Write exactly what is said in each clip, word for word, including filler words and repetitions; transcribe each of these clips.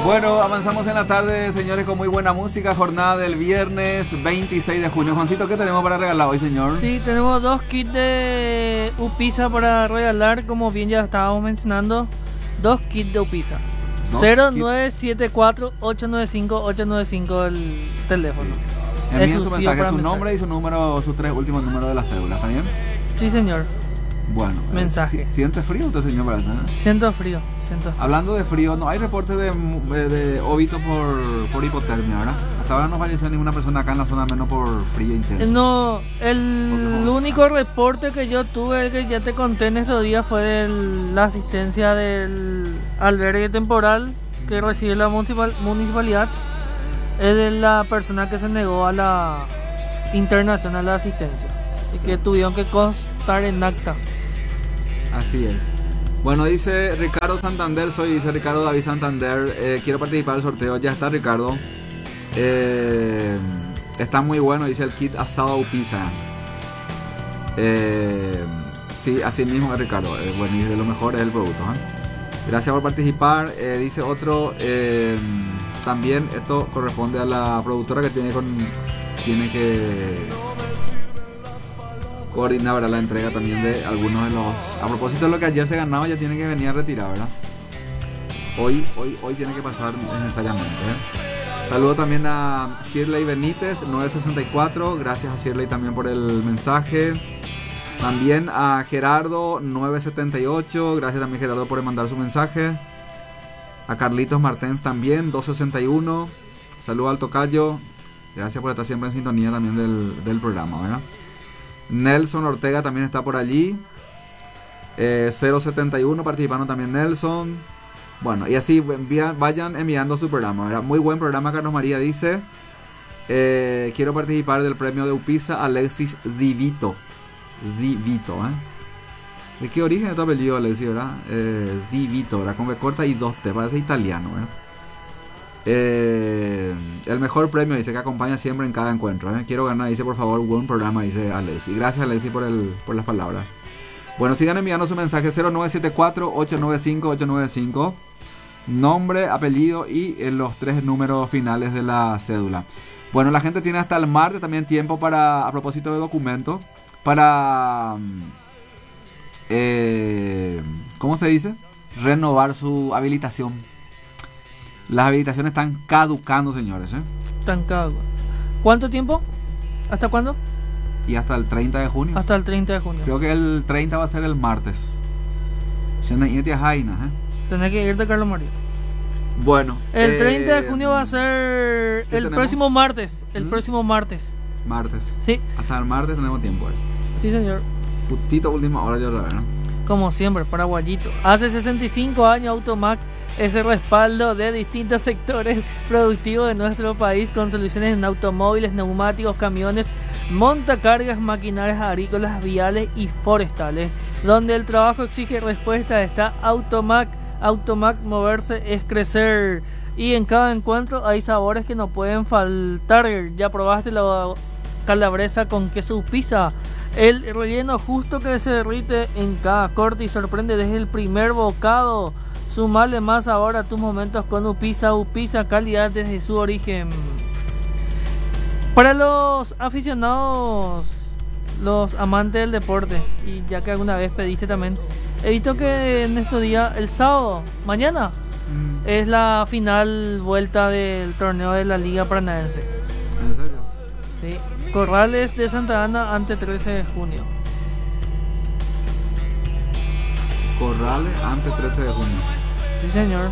Bueno, avanzamos en la tarde, señores, con muy buena música. Jornada del viernes veintiséis de junio. Juancito, ¿qué tenemos para regalar hoy, señor? Sí, tenemos dos kits de Upisa para regalar, como bien ya estábamos mencionando. Dos kits de Upisa. cero nueve siete cuatro ocho nueve cinco ocho nueve cinco el teléfono. Sí. Envíen su mensaje, su mensaje. nombre y su número, sus tres últimos números de la cédula, ¿está bien? Sí, señor. Bueno, mensaje. Eh, ¿siente frío usted, señor Braza? Siento frío, siento. Hablando de frío, no hay reporte de, de, de óbito por, por hipotermia, ¿verdad? Hasta ahora no falleció ninguna persona acá en la zona, menos por frío intenso. No, el no, único reporte que yo tuve, que ya te conté en estos días, fue de la asistencia del albergue temporal que recibe la municipal, municipalidad. Es de la persona que se negó a la internación a la asistencia y que tuvieron que constar en acta. Así es. Bueno, dice Ricardo Santander, soy, dice Ricardo David Santander, eh, quiero participar del sorteo. Ya está, Ricardo. Eh, está muy bueno, dice el kit asado Upisa. Eh, sí, así mismo es, Ricardo. Eh, bueno, y de lo mejor es el producto, ¿eh? Gracias por participar. Eh, dice otro, eh, también esto corresponde a la productora que tiene con tiene que coordinar, ¿verdad?, la entrega también de algunos de los... A propósito de lo que ayer se ganaba, ya tiene que venir a retirar, ¿verdad? Hoy, hoy, hoy tiene que pasar necesariamente, ¿eh? Saludo también a Shirley Benítez, nueve sesenta y cuatro. Gracias a Shirley también por el mensaje. También a Gerardo, nueve setenta y ocho. Gracias también, Gerardo, por mandar su mensaje. A Carlitos Martens también, dos sesenta y uno. Saludo al tocayo. Gracias por estar siempre en sintonía también del, del programa, ¿verdad? Nelson Ortega también está por allí. eh, cero setenta y uno participando también Nelson. Bueno, y así envía, vayan enviando su programa, ¿verdad? Muy buen programa. Carlos María dice, eh, quiero participar del premio de Upisa. Alexis Divito. Divito, ¿eh? ¿De qué origen es tu apellido, Alexis, verdad? Eh, Divito, ¿verdad? Con B corta y dos T, parece italiano, ¿verdad? Eh, el mejor premio, dice, que acompaña siempre en cada encuentro, ¿eh? Quiero ganar, dice, por favor, buen programa, dice Alexi. Gracias, Alexi, por, el, por las palabras. Bueno, sigan enviando su mensaje. Cero nueve siete cuatro ocho nueve cinco ocho nueve cinco. Nombre, apellido y eh, los tres números finales de la cédula. Bueno, la gente tiene hasta el martes también tiempo para, a propósito de documentos, para eh, ¿cómo se dice? Renovar su habilitación. Las habilitaciones están caducando, señores, ¿eh? Están caducando. ¿Cuánto tiempo? ¿Hasta cuándo? Y hasta el treinta de junio. Hasta el treinta de junio. Creo que el treinta va a ser el martes. ¿eh? Tenés que irte, Carlos María. Bueno. El eh, treinta de junio va a ser el tenemos? próximo martes. El ¿Mm? próximo martes. Martes. Sí. Hasta el martes tenemos tiempo, ¿eh? Sí, señor. Putito última hora ya otra vez, ¿no? Como siempre, paraguayito. Hace sesenta y cinco años Automac es el respaldo de distintos sectores productivos de nuestro país, con soluciones en automóviles, neumáticos, camiones, montacargas, maquinarias agrícolas, viales y forestales. Donde el trabajo exige respuesta está Automac. Automac, moverse es crecer. Y en cada encuentro hay sabores que no pueden faltar. ¿Ya probaste la calabresa con queso Upisa? El relleno justo que se derrite en cada corte y sorprende desde el primer bocado. Sumarle más ahora a tus momentos con Upisa. Upisa, calidad desde su origen. Para los aficionados, los amantes del deporte, y ya que alguna vez pediste también, he visto que en estos días, el sábado, mañana, mm. es la final vuelta del torneo de la Liga Paranaense. ¿En serio? Sí, Corrales de Santa Ana ante trece de junio. Corrales ante trece de junio. Sí, señor.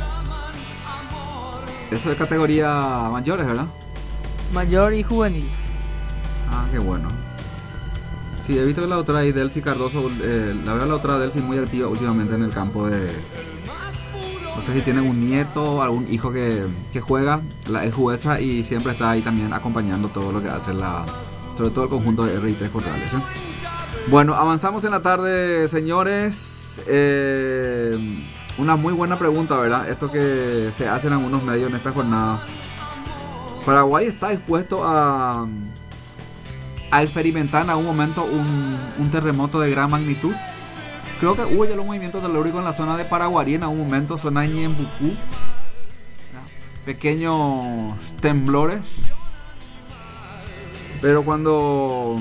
Eso es categoría mayores, ¿verdad? Mayor y juvenil. Ah, qué bueno. Sí, he visto que la otra y Delcy Cardoso, eh, la veo la otra Delcy muy activa últimamente en el campo de... No sé si tiene un nieto o algún hijo que, que juega, la, es jueza y siempre está ahí también acompañando todo lo que hace la... Sobre todo el conjunto de R I tres Corrales, ¿eh? Bueno, avanzamos en la tarde, señores. Eh, una muy buena pregunta, ¿verdad? Esto que se hace en algunos medios en esta jornada. ¿Paraguay está dispuesto a... a experimentar en algún momento un, un terremoto de gran magnitud? Creo que hubo ya los movimientos telúricos en la zona de Paraguarí en algún momento, zona de Ñembucú. pequeños temblores, pero cuando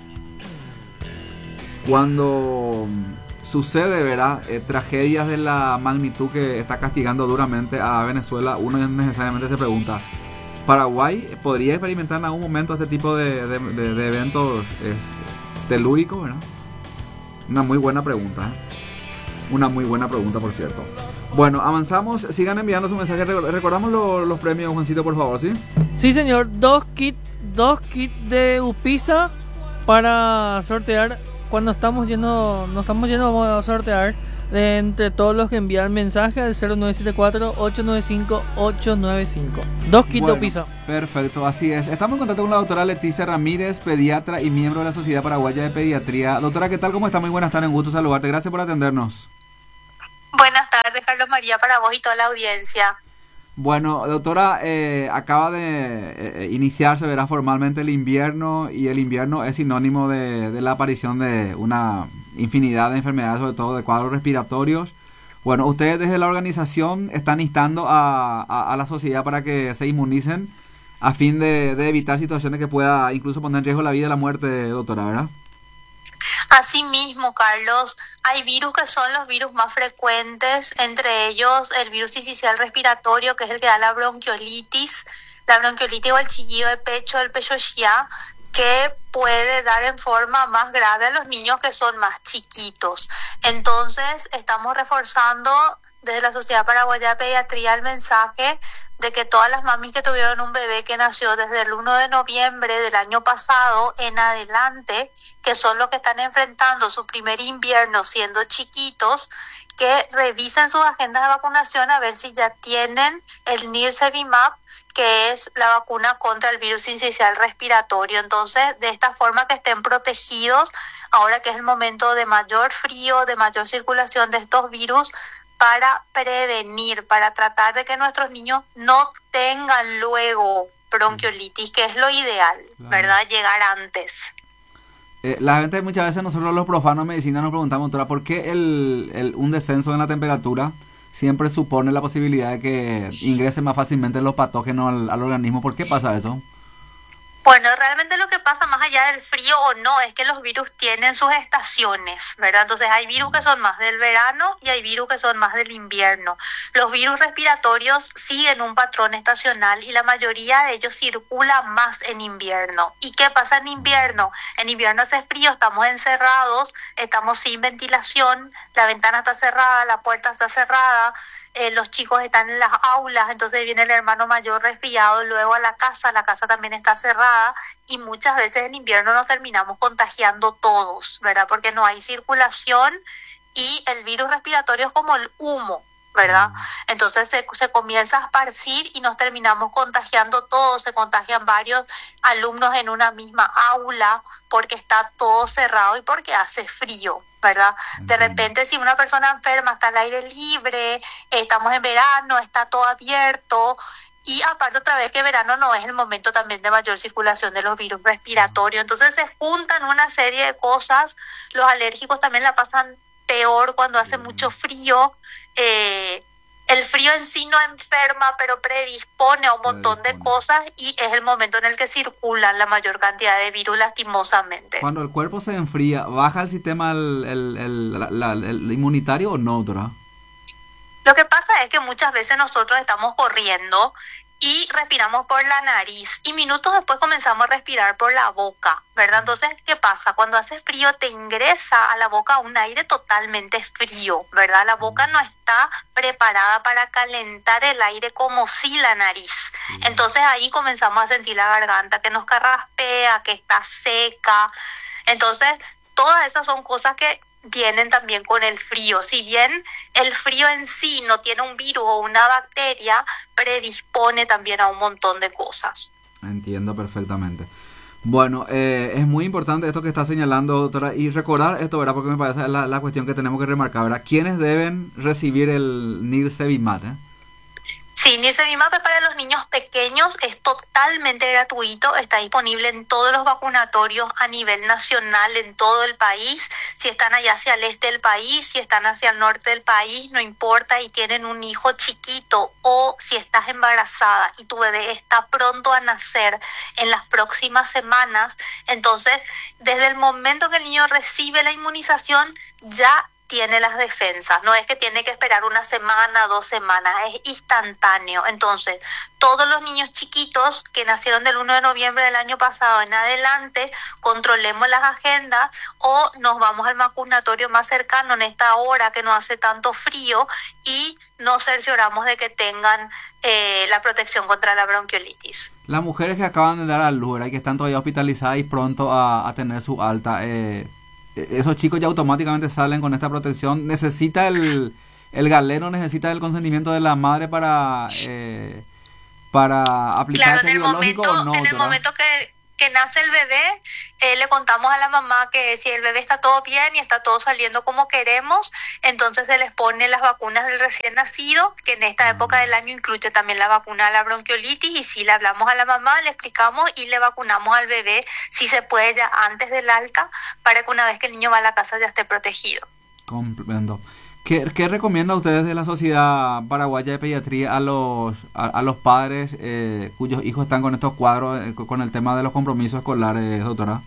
cuando sucede, ¿verdad? Eh, tragedias de la magnitud que está castigando duramente a Venezuela, uno necesariamente se pregunta, ¿Paraguay podría experimentar en algún momento este tipo de, de, de, de eventos es, telúricos, ¿verdad? Una muy buena pregunta, ¿eh? Una muy buena pregunta, por cierto. Bueno, avanzamos, sigan enviando su mensaje. Recordamos lo, los premios, Juancito, por favor, ¿sí? Sí, señor, dos kits, dos kits de Upisa para sortear. Cuando estamos yendo, nos estamos yendo, vamos a sortear de entre todos los que envían mensaje al cero nueve siete cuatro, ocho nueve cinco, ocho nueve cinco. Dos kits bueno, de Upisa. Perfecto, así es. Estamos en contacto con la doctora Leticia Ramírez, pediatra y miembro de la Sociedad Paraguaya de Pediatría. Doctora, ¿qué tal? ¿Cómo está? Muy buenas tardes, un gusto saludarte. Gracias por atendernos. Buenas tardes, Carlos María, para vos y toda la audiencia. Bueno, doctora, eh, acaba de eh, iniciarse, verá, formalmente el invierno, y el invierno es sinónimo de, de la aparición de una infinidad de enfermedades, sobre todo de cuadros respiratorios. Bueno, ustedes desde la organización están instando a, a, a la sociedad para que se inmunicen a fin de, de evitar situaciones que pueda incluso poner en riesgo la vida y la muerte, doctora, ¿verdad? Asimismo, Carlos, hay virus que son los virus más frecuentes, entre ellos el virus sincicial respiratorio, que es el que da la bronquiolitis, la bronquiolitis o el chillido de pecho, el peyoxía, que puede dar en forma más grave a los niños que son más chiquitos. Entonces, estamos reforzando desde la Sociedad Paraguaya de Pediatría el mensaje de que todas las mamis que tuvieron un bebé que nació desde el primero de noviembre del año pasado en adelante, que son los que están enfrentando su primer invierno siendo chiquitos, que revisen sus agendas de vacunación a ver si ya tienen el Nirsevimab, que es la vacuna contra el virus sincicial respiratorio. Entonces, de esta forma que estén protegidos, ahora que es el momento de mayor frío, de mayor circulación de estos virus, para prevenir, para tratar de que nuestros niños no tengan luego bronquiolitis, que es lo ideal, claro, ¿verdad? Llegar antes. Eh, la gente, muchas veces nosotros los profanos de medicina nos preguntamos, doctora, ¿por qué el, el, un descenso en la temperatura siempre supone la posibilidad de que ingresen más fácilmente los patógenos al, al organismo? ¿Por qué pasa eso? Bueno, realmente lo que pasa más allá del frío o no es que los virus tienen sus estaciones, ¿verdad? Entonces hay virus que son más del verano y hay virus que son más del invierno. Los virus respiratorios siguen un patrón estacional y la mayoría de ellos circulan más en invierno. ¿Y qué pasa en invierno? En invierno hace frío, estamos encerrados, estamos sin ventilación, la ventana está cerrada, la puerta está cerrada. Eh, los chicos están en las aulas, entonces viene el hermano mayor resfriado luego a la casa, la casa también está cerrada y muchas veces en invierno nos terminamos contagiando todos, ¿verdad? Porque no hay circulación y el virus respiratorio es como el humo, ¿verdad? Entonces se, se comienza a esparcir y nos terminamos contagiando todos, se contagian varios alumnos en una misma aula porque está todo cerrado y porque hace frío, ¿verdad? De repente si una persona enferma está al aire libre, estamos en verano, está todo abierto y aparte otra vez que verano no es el momento también de mayor circulación de los virus respiratorios, entonces se juntan una serie de cosas, los alérgicos también la pasan peor cuando hace mucho frío. Eh, el frío en sí no enferma, pero predispone a un montón de cosas y es el momento en el que circulan la mayor cantidad de virus lastimosamente. Cuando el cuerpo se enfría, ¿baja el sistema el, el, el, la, la, el inmunitario o no, doctora? Lo que pasa es que muchas veces nosotros estamos corriendo y respiramos por la nariz y minutos después comenzamos a respirar por la boca, ¿verdad? Entonces, ¿qué pasa? Cuando hace frío te ingresa a la boca un aire totalmente frío, ¿verdad? La boca no está preparada para calentar el aire como si la nariz. Entonces ahí comenzamos a sentir la garganta que nos carraspea, que está seca. Entonces, todas esas son cosas que vienen también con el frío. Si bien el frío en sí no tiene un virus o una bacteria, predispone también a un montón de cosas. Entiendo perfectamente. Bueno, eh, es muy importante esto que está señalando, doctora, y recordar esto, ¿verdad? Porque me parece la, la cuestión que tenemos que remarcar, ¿verdad? ¿Quiénes deben recibir el Nirsevimab, eh? Sí, Nirsevimab para los niños pequeños es totalmente gratuito, está disponible en todos los vacunatorios a nivel nacional en todo el país. Si están allá hacia el este del país, si están hacia el norte del país, no importa, y tienen un hijo chiquito, o si estás embarazada y tu bebé está pronto a nacer en las próximas semanas, entonces desde el momento que el niño recibe la inmunización ya tiene las defensas, no es que tiene que esperar una semana, dos semanas, es instantáneo. Entonces, todos los niños chiquitos que nacieron del primero de noviembre del año pasado en adelante, controlemos las agendas o nos vamos al vacunatorio más cercano en esta hora que no hace tanto frío y nos cercioramos de que tengan eh, la protección contra la bronquiolitis. Las mujeres que acaban de dar a luz, ¿verdad? Y que están todavía hospitalizadas y pronto a, a tener su alta, eh, esos chicos ya automáticamente salen con esta protección. ¿Necesita el, el galeno, necesita el consentimiento de la madre para eh, para aplicar claro, este en el biológico momento, o no? En el ¿verdad? momento que, que nace el bebé, eh, le contamos a la mamá que si el bebé está todo bien y está todo saliendo como queremos, entonces se les pone las vacunas del recién nacido, que en esta época del año incluye también la vacuna de la bronquiolitis, y si le hablamos a la mamá, le explicamos y le vacunamos al bebé si se puede ya antes del alta, para que una vez que el niño va a la casa ya esté protegido. Comprendo. ¿Qué, qué recomiendan ustedes de la Sociedad Paraguaya de Pediatría a los a, a los padres eh, cuyos hijos están con estos cuadros, eh, con el tema de los compromisos escolares, doctora?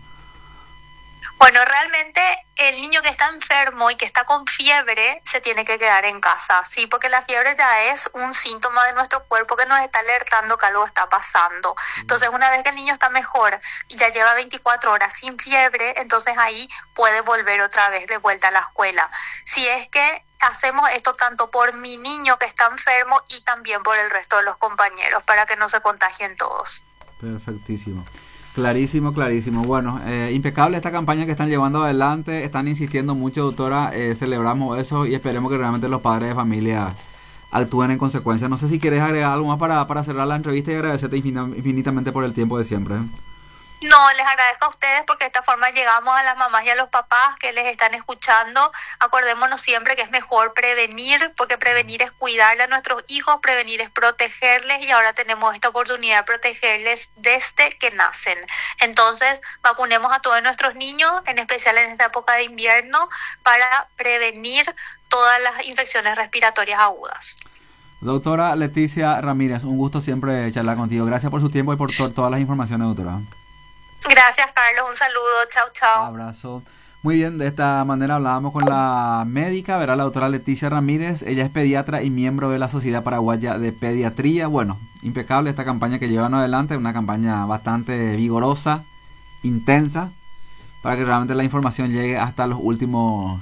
Bueno, realmente el niño que está enfermo y que está con fiebre se tiene que quedar en casa, sí, porque la fiebre ya es un síntoma de nuestro cuerpo que nos está alertando que algo está pasando. Entonces, una vez que el niño está mejor y ya lleva veinticuatro horas sin fiebre, entonces ahí puede volver otra vez de vuelta a la escuela. Si es que hacemos esto tanto por mi niño que está enfermo y también por el resto de los compañeros, para que no se contagien todos. Perfectísimo. Clarísimo, clarísimo. Bueno, eh, impecable esta campaña que están llevando adelante. Están insistiendo mucho, doctora. Eh, celebramos eso y esperemos que realmente los padres de familia actúen en consecuencia. No sé si quieres agregar algo más para, para cerrar la entrevista y agradecerte infinitamente por el tiempo de siempre. No, les agradezco a ustedes porque de esta forma llegamos a las mamás y a los papás que les están escuchando. Acordémonos siempre que es mejor prevenir, porque prevenir es cuidarle a nuestros hijos, prevenir es protegerles, y ahora tenemos esta oportunidad de protegerles desde que nacen. Entonces, vacunemos a todos nuestros niños, en especial en esta época de invierno, para prevenir todas las infecciones respiratorias agudas. Doctora Leticia Ramírez, un gusto siempre charlar contigo. Gracias por su tiempo y por to- todas las informaciones, doctora. Gracias, Carlos. Un saludo. Chao, chao. Abrazo. Muy bien, de esta manera hablábamos con la médica, ¿verdad? La doctora Leticia Ramírez. Ella es pediatra y miembro de la Sociedad Paraguaya de Pediatría. Bueno, impecable esta campaña que llevan adelante, una campaña bastante vigorosa, intensa, para que realmente la información llegue hasta los últimos,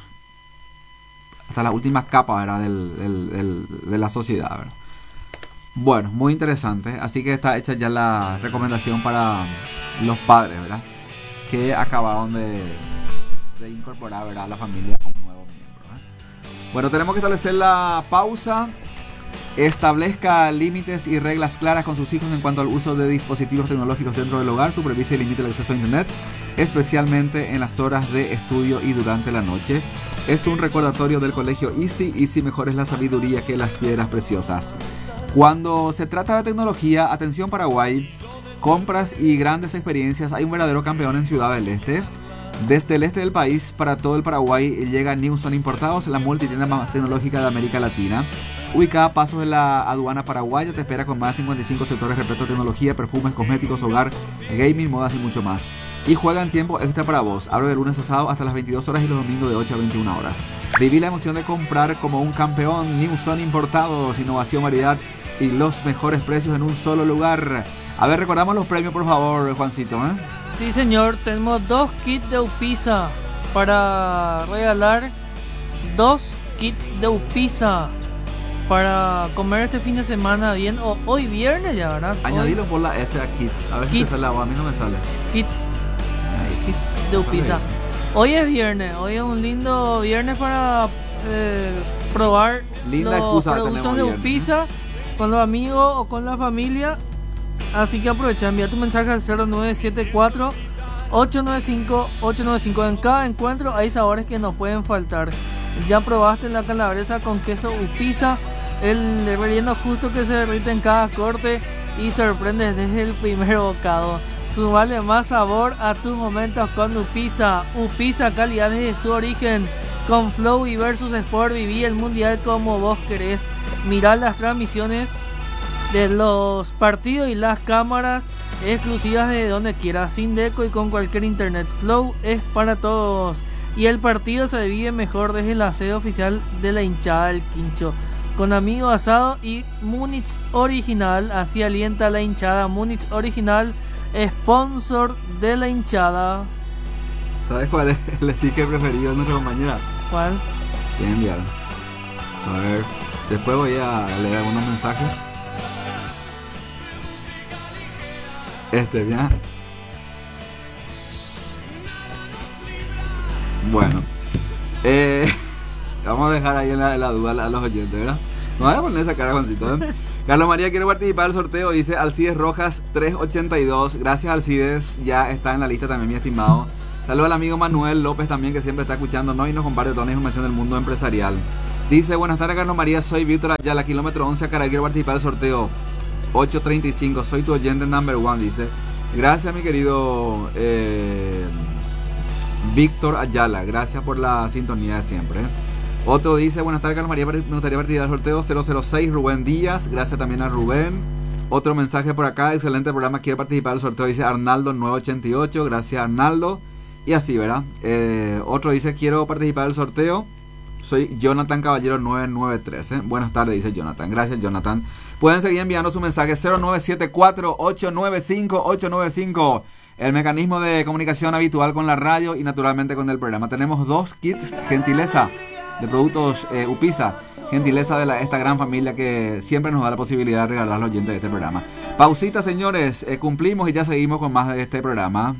hasta las últimas capas, ¿verdad? Del, del, del, de la sociedad, ¿verdad? Bueno, muy interesante. Así que está hecha ya la recomendación para los padres, ¿verdad? Que acabaron de, de incorporar, ¿verdad?, a la familia a un nuevo miembro, ¿verdad? Bueno, tenemos que establecer la pausa. Establezca límites y reglas claras con sus hijos en cuanto al uso de dispositivos tecnológicos dentro del hogar. Supervise y limite el acceso a internet, especialmente en las horas de estudio y durante la noche. Es un recordatorio del colegio Easy. Easy, mejor es la sabiduría que las piedras preciosas. Cuando se trata de tecnología, atención Paraguay, compras y grandes experiencias, hay un verdadero campeón en Ciudad del Este. Desde el este del país para todo el Paraguay llega Newson Importados, la multitienda más tecnológica de América Latina. Ubicada a pasos de la aduana paraguaya, te espera con más de cincuenta y cinco sectores repletos de tecnología, perfumes, cosméticos, hogar, gaming, modas y mucho más. Y juega en tiempo extra para vos. Abre de lunes a sábado hasta las veintidós horas y los domingos de ocho a veintiuna horas. Viví la emoción de comprar como un campeón. Newson Importados, innovación, variedad y los mejores precios en un solo lugar. A ver, recordamos los premios, por favor, Juancito, ¿eh? Sí, señor, tenemos dos kits de Upisa para regalar. Dos kits de Upisa para comer este fin de semana bien, o hoy viernes ya, ¿verdad? Añadilo por la S a kit. A ver si te sale, a mí no me sale. Kits, kits de Upisa. Hoy es viernes, hoy es un lindo viernes para eh, probar Linda los excusa productos de Upisa, ¿eh?, con los amigos o con la familia. Así que aprovecha, envía tu mensaje al cero nueve siete cuatro, ocho nueve cinco, ocho nueve cinco. En cada encuentro hay sabores que no pueden faltar. Ya probaste la calabresa con queso Upisa, el relleno justo que se derrite en cada corte y sorprende desde el primer bocado. Sumale más sabor a tus momentos con Upisa. Upisa, calidad desde su origen. Con Flow y Versus Sport viví el mundial como vos querés. Mirá las transmisiones de los partidos y las cámaras exclusivas de donde quieras, sin deco y con cualquier internet. Flow es para todos. Y el partido se vive mejor desde la sede oficial de la hinchada del Quincho. Con amigo asado y Múnich Original. Así alienta la hinchada. Múnich Original, sponsor de la hinchada. ¿Sabes cuál es el sticker preferido de nuestra compañera? ¿Cuál? Que enviaron. A ver, después voy a leer algunos mensajes. Este, ¿ya? Bueno, eh, vamos a dejar ahí en la, en la duda a los oyentes, ¿verdad? Vamos a poner esa cara, Juancito, ¿eh? Carlos María quiere participar del sorteo, dice Alcides Rojas tres ochenta y dos. Gracias, Alcides, ya está en la lista también, mi estimado. Saludos al amigo Manuel López también, que siempre está escuchándonos y nos comparte toda la información del mundo empresarial. Dice, buenas tardes, Carlos María, soy Víctor Ayala, kilómetro once, Acará, quiero participar del sorteo ocho treinta y cinco, soy tu oyente number one, dice. Gracias, mi querido eh, Víctor Ayala, gracias por la sintonía de siempre. Otro dice, buenas tardes, Carlos María, me gustaría participar del sorteo cero cero seis, Rubén Díaz, gracias también a Rubén. Otro mensaje por acá, excelente programa, quiero participar del sorteo, dice Arnaldo nueve ochenta y ocho, gracias Arnaldo. Y así, ¿verdad? Eh, otro dice, quiero participar del sorteo, soy Jonathan Caballero nueve nueve tres, ¿eh? Buenas tardes, dice Jonathan, gracias Jonathan. Pueden seguir enviando su mensaje cero nueve siete cuatro, ocho nueve cinco, ocho nueve cinco, el mecanismo de comunicación habitual con la radio y naturalmente con el programa. Tenemos dos kits, gentileza de productos eh, Upisa, gentileza de la, esta gran familia que siempre nos da la posibilidad de regalar a los oyentes de este programa. Pausita, señores, eh, cumplimos y ya seguimos con más de este programa.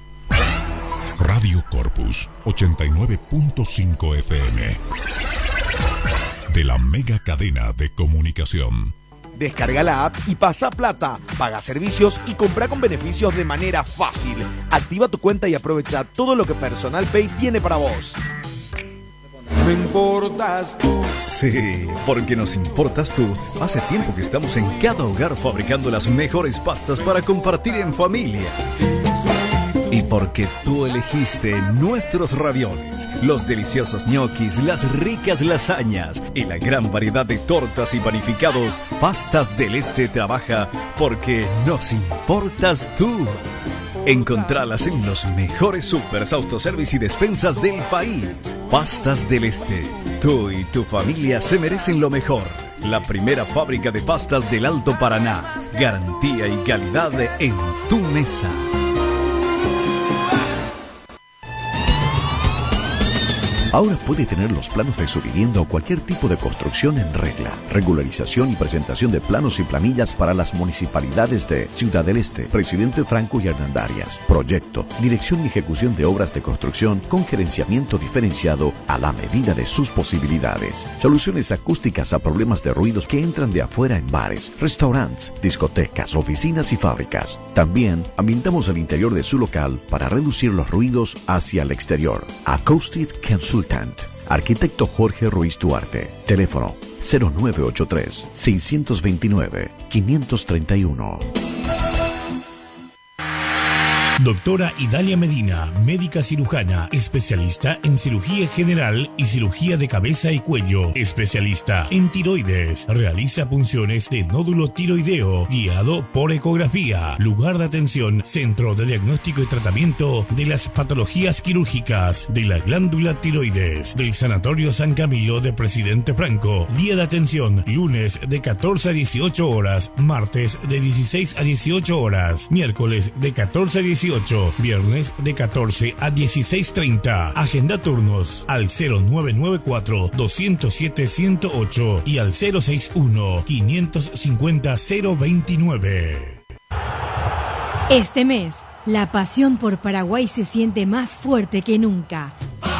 Radio Corpus ochenta y nueve punto cinco F M de la mega cadena de comunicación. Descarga la app y pasa plata, paga servicios y compra con beneficios de manera fácil. Activa tu cuenta y aprovecha todo lo que Personal Pay tiene para vos. Me importas tú. Sí, porque nos importas tú. Hace tiempo que estamos en cada hogar fabricando las mejores pastas para compartir en familia. Y porque tú elegiste nuestros ravioles, los deliciosos ñoquis, las ricas lasañas y la gran variedad de tortas y panificados, Pastas del Este trabaja porque nos importas tú. Encontralas en los mejores supers, autoservice y despensas del país. Pastas del Este. Tú y tu familia se merecen lo mejor. La primera fábrica de pastas del Alto Paraná. Garantía y calidad en tu mesa. Ahora puede tener los planos de su vivienda o cualquier tipo de construcción en regla. Regularización y presentación de planos y planillas para las municipalidades de Ciudad del Este, Presidente Franco y Hernandarias. Proyecto, dirección y ejecución de obras de construcción con gerenciamiento diferenciado a la medida de sus posibilidades. Soluciones acústicas a problemas de ruidos que entran de afuera en bares, restaurantes, discotecas, oficinas y fábricas. También ambientamos el interior de su local para reducir los ruidos hacia el exterior. Acoustic Consultant. Arquitecto Jorge Ruiz Duarte. Teléfono cero nueve ocho tres, seis dos nueve, cinco tres uno. Doctora Idalia Medina, médica cirujana, especialista en cirugía general y cirugía de cabeza y cuello, especialista en tiroides, realiza punciones de nódulo tiroideo, guiado por ecografía, lugar de atención, centro de diagnóstico y tratamiento de las patologías quirúrgicas de la glándula tiroides, del Sanatorio San Camilo de Presidente Franco, día de atención, lunes de catorce a dieciocho horas, martes de dieciséis a dieciocho horas, miércoles de catorce a dieciocho, viernes de catorce a dieciséis treinta. Agenda turnos al cero nueve nueve cuatro, dos cero siete, uno cero ocho y al cero seis uno, cinco cinco cero, cero dos nueve. Este mes, la pasión por Paraguay se siente más fuerte que nunca.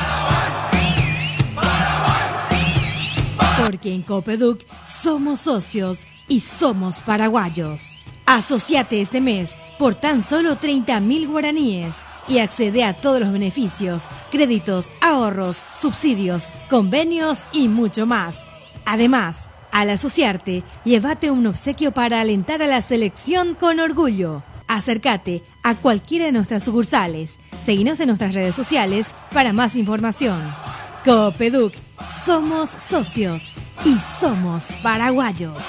Porque en Copeduc somos socios y somos paraguayos. Asociate este mes por tan solo treinta mil guaraníes y accede a todos los beneficios, créditos, ahorros, subsidios, convenios y mucho más. Además, Al asociarte, llévate un obsequio para alentar a la selección con orgullo. Acércate a cualquiera de nuestras sucursales. Seguinos en nuestras redes sociales para más información. Coopeduc, somos socios y somos paraguayos.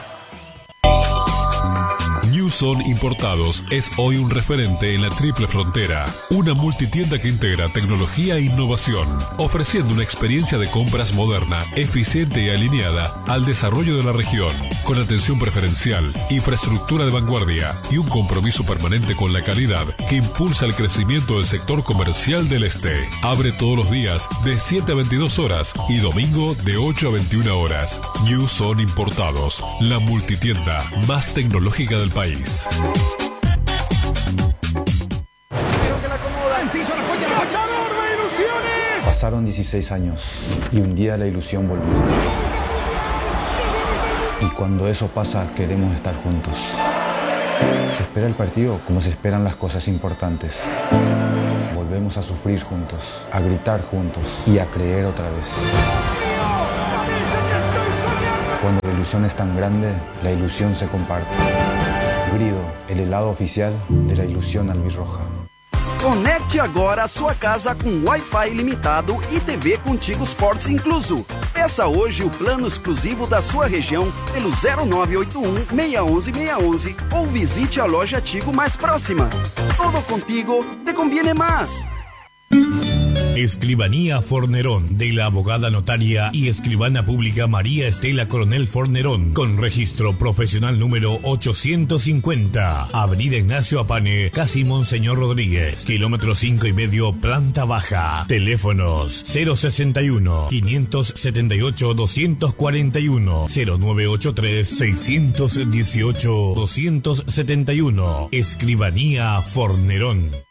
Newson Importados es hoy un referente en la Triple Frontera, una multitienda que integra tecnología e innovación, ofreciendo una experiencia de compras moderna, eficiente y alineada al desarrollo de la región, con atención preferencial, infraestructura de vanguardia y un compromiso permanente con la calidad que impulsa el crecimiento del sector comercial del este. Abre todos los días de siete a veintidós horas y domingo de ocho a veintiuna horas. Newson Importados, la multitienda más tecnológica del país. Pasaron dieciséis años y un día la ilusión volvió. Y cuando eso pasa, queremos estar juntos. Se espera el partido como se esperan las cosas importantes. Volvemos a sufrir juntos, a gritar juntos y a creer otra vez. Cuando la ilusión es tan grande, la ilusión se comparte. Grido, el helado oficial de la ilusión albirroja. Conecte agora a sua casa com Wi-Fi ilimitado e T V Contigo Sports incluso. Peça hoje o plano exclusivo da sua região pelo zero nove oito um, seis um um, seis um um ou visite a loja Tigo mais próxima. Todo contigo te conviene más. Escribanía Fornerón, de la abogada notaria y escribana pública María Estela Coronel Fornerón, con registro profesional número ochocientos cincuenta, Avenida Ignacio Apane, casi Monseñor Rodríguez, kilómetro cinco y medio, planta baja. Teléfonos cero sesenta y uno, quinientos setenta y ocho, doscientos cuarenta y uno, cero nueve ocho tres, seiscientos dieciocho, doscientos setenta y uno. Escribanía Fornerón.